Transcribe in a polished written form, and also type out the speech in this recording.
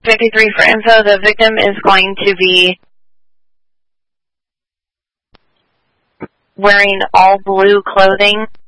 53 for info. The victim is going to be wearing all blue clothing